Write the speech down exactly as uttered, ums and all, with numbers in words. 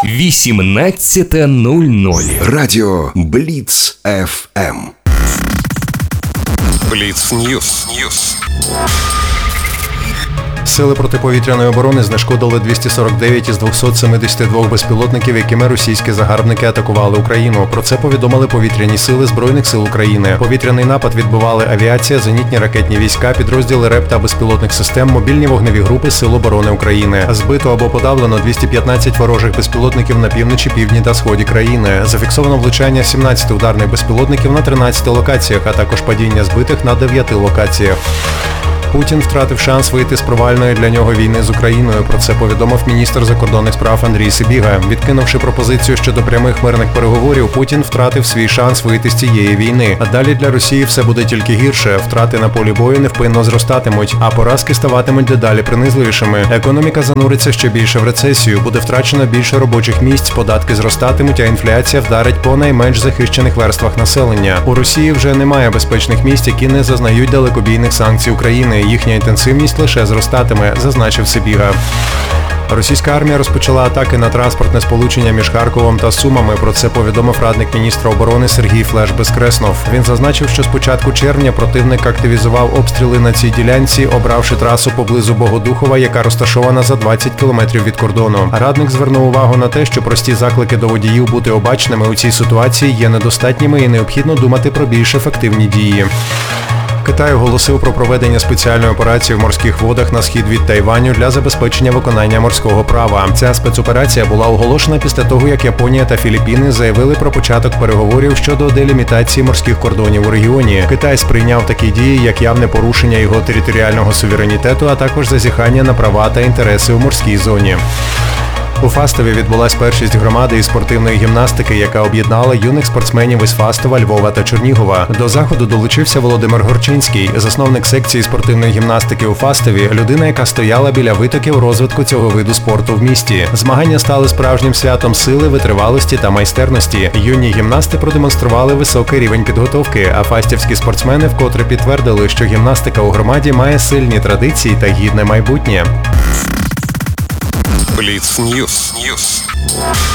вісімнадцята нуль нуль. Радіо Бліц еф ем. Бліц Ньюс. Сили протиповітряної оборони знешкодили двісті сорок дев'ять із двохсот сімдесят два безпілотників, якими російські загарбники атакували Україну. Про це повідомили повітряні сили Збройних сил України. Повітряний напад відбивали авіація, зенітні ракетні війська, підрозділи РЕП та безпілотних систем, мобільні вогневі групи Сил оборони України. Збито або подавлено двісті п'ятнадцять ворожих безпілотників на півночі, півдні та сході країни. Зафіксовано влучання сімнадцяти ударних безпілотників на тринадцяти локаціях, а також падіння збитих на дев'яти локаціях. Путін втратив шанс вийти з провальної для нього війни з Україною. Про це повідомив міністр закордонних справ Андрій Сибіга. Відкинувши пропозицію щодо прямих мирних переговорів, Путін втратив свій шанс вийти з цієї війни. А далі для Росії все буде тільки гірше. Втрати на полі бою невпинно зростатимуть, а поразки ставатимуть дедалі принизливішими. Економіка зануриться ще більше в рецесію, буде втрачено більше робочих місць, податки зростатимуть, а інфляція вдарить по найменш захищених верствах населення. У Росії вже немає безпечних місць, які не зазнають далекобійних санкцій України. Їхня інтенсивність лише зростатиме, зазначив Сибіга. Російська армія розпочала атаки на транспортне сполучення між Харковом та Сумами. Про це повідомив радник міністра оборони Сергій Флеш Безкреснов. Він зазначив, що з початку червня противник активізував обстріли на цій ділянці, обравши трасу поблизу Богодухова, яка розташована за двадцять кілометрів від кордону. Радник звернув увагу на те, що прості заклики до водіїв бути обачними у цій ситуації є недостатніми і необхідно думати про більш ефективні дії. Китай оголосив про проведення спеціальної операції в морських водах на схід від Тайваню для забезпечення виконання морського права. Ця спецоперація була оголошена після того, як Японія та Філіппіни заявили про початок переговорів щодо делімітації морських кордонів у регіоні. Китай сприйняв такі дії як явне порушення його територіального суверенітету, а також зазіхання на права та інтереси у морській зоні. У Фастові відбулась першість громади із спортивної гімнастики, яка об'єднала юних спортсменів із Фастова, Львова та Чернігова. До заходу долучився Володимир Горчинський, засновник секції спортивної гімнастики у Фастові, людина, яка стояла біля витоків розвитку цього виду спорту в місті. Змагання стали справжнім святом сили, витривалості та майстерності. Юні гімнасти продемонстрували високий рівень підготовки, а фастівські спортсмени вкотре підтвердили, що гімнастика у громаді має сильні традиції та гідне майбутнє. Бліц Ньюс.